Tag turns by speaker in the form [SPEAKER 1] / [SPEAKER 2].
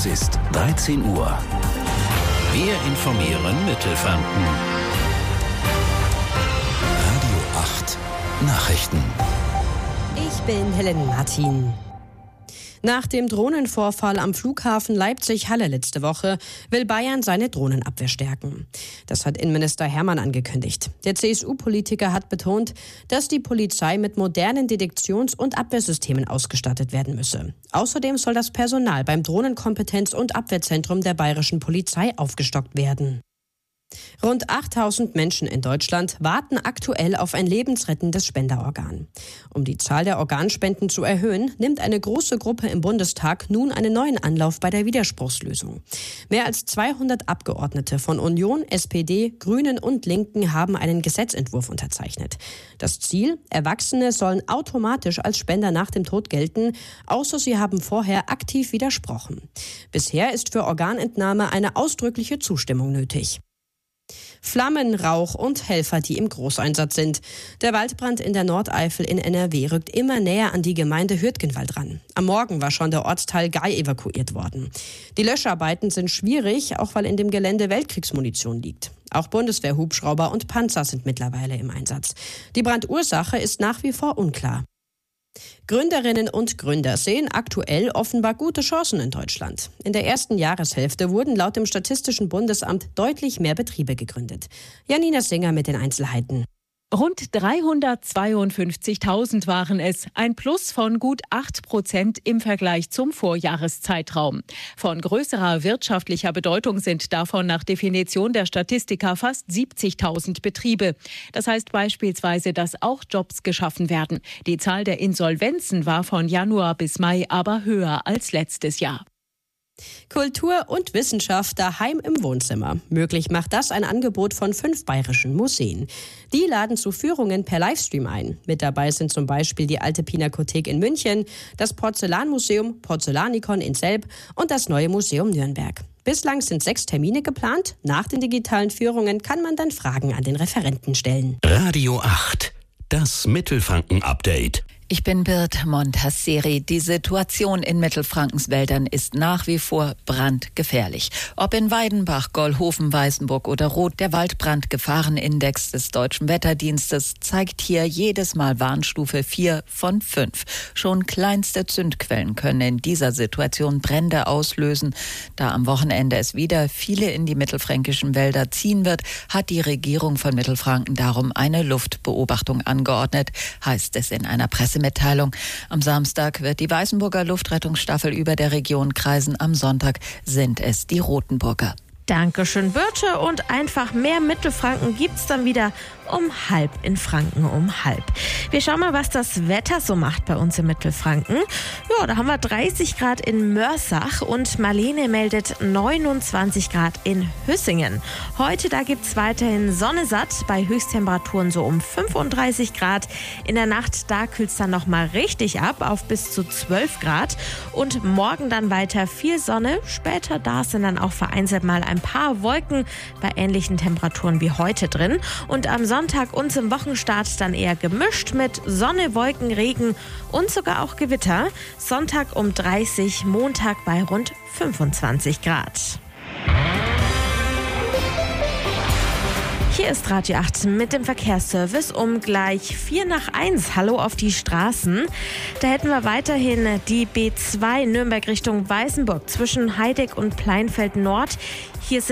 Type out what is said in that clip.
[SPEAKER 1] Es ist 13 Uhr. Wir informieren Mittelfranken. Radio 8 Nachrichten.
[SPEAKER 2] Ich bin Helen Martin. Nach dem Drohnenvorfall am Flughafen Leipzig-Halle letzte Woche will Bayern seine Drohnenabwehr stärken. Das hat Innenminister Hermann angekündigt. Der CSU-Politiker hat betont, dass die Polizei mit modernen Detektions- und Abwehrsystemen ausgestattet werden müsse. Außerdem soll das Personal beim Drohnenkompetenz- und Abwehrzentrum der bayerischen Polizei aufgestockt werden. Rund 8000 Menschen in Deutschland warten aktuell auf ein lebensrettendes Spenderorgan. Um die Zahl der Organspenden zu erhöhen, nimmt eine große Gruppe im Bundestag nun einen neuen Anlauf bei der Widerspruchslösung. Mehr als 200 Abgeordnete von Union, SPD, Grünen und Linken haben einen Gesetzentwurf unterzeichnet. Das Ziel: Erwachsene sollen automatisch als Spender nach dem Tod gelten, außer sie haben vorher aktiv widersprochen. Bisher ist für Organentnahme eine ausdrückliche Zustimmung nötig. Flammen, Rauch und Helfer, die im Großeinsatz sind. Der Waldbrand in der Nordeifel in NRW rückt immer näher an die Gemeinde Hürtgenwald ran. Am Morgen war schon der Ortsteil Gay evakuiert worden. Die Löscharbeiten sind schwierig, auch weil in dem Gelände Weltkriegsmunition liegt. Auch Bundeswehrhubschrauber und Panzer sind mittlerweile im Einsatz. Die Brandursache ist nach wie vor unklar. Gründerinnen und Gründer sehen aktuell offenbar gute Chancen in Deutschland. In der ersten Jahreshälfte wurden laut dem Statistischen Bundesamt deutlich mehr Betriebe gegründet. Janina Singer mit den Einzelheiten.
[SPEAKER 3] Rund 352.000 waren es, ein Plus von gut 8% im Vergleich zum Vorjahreszeitraum. Von größerer wirtschaftlicher Bedeutung sind davon nach Definition der Statistiker fast 70.000 Betriebe. Das heißt beispielsweise, dass auch Jobs geschaffen werden. Die Zahl der Insolvenzen war von Januar bis Mai aber höher als letztes Jahr.
[SPEAKER 2] Kultur und Wissenschaft daheim im Wohnzimmer. Möglich macht das ein Angebot von 5 bayerischen Museen. Die laden zu Führungen per Livestream ein. Mit dabei sind zum Beispiel die Alte Pinakothek in München, das Porzellanmuseum Porzellanikon in Selb und das Neue Museum Nürnberg. Bislang sind 6 Termine geplant. Nach den digitalen Führungen kann man dann Fragen an den Referenten stellen.
[SPEAKER 1] Radio 8, das Mittelfranken-Update.
[SPEAKER 4] Ich bin Bird Montasseri. Die Situation in Mittelfrankens Wäldern ist nach wie vor brandgefährlich. Ob in Weidenbach, Gollhofen, Weißenburg oder Roth, der Waldbrandgefahrenindex des Deutschen Wetterdienstes zeigt hier jedes Mal Warnstufe 4 von 5. Schon kleinste Zündquellen können in dieser Situation Brände auslösen. Da am Wochenende es wieder viele in die mittelfränkischen Wälder ziehen wird, hat die Regierung von Mittelfranken darum eine Luftbeobachtung angeordnet, heißt es in einer Pressemitteilung. Am Samstag wird die Weißenburger Luftrettungsstaffel über der Region kreisen. Am Sonntag sind es die Rotenburger.
[SPEAKER 5] Dankeschön, Birte. Und einfach mehr Mittelfranken gibt's dann wieder um halb in Franken um halb. Wir schauen mal, was das Wetter so macht bei uns in Mittelfranken. Ja, da haben wir 30 Grad in Mörsach und Marlene meldet 29 Grad in Hüssingen. Heute, da gibt's weiterhin Sonne satt, bei Höchsttemperaturen so um 35 Grad. In der Nacht, da kühlt's dann nochmal richtig ab auf bis zu 12 Grad. Und morgen dann weiter viel Sonne. Später, da sind dann auch vereinzelt mal ein paar Wolken bei ähnlichen Temperaturen wie heute drin. Und am Sonntag und zum Wochenstart dann eher gemischt mit Sonne, Wolken, Regen und sogar auch Gewitter. Sonntag um 30, Montag bei rund 25 Grad. Hier ist Radio 8 mit dem Verkehrsservice um gleich 1:04. Hallo auf die Straßen. Da hätten wir weiterhin die B2 Nürnberg Richtung Weißenburg zwischen Heideck und Pleinfeld Nord. Hier